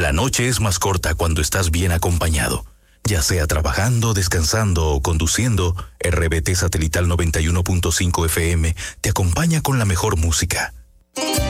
La noche es más corta cuando estás bien acompañado. Ya sea trabajando, descansando o conduciendo, RBT Satelital 91.5 FM te acompaña con la mejor música.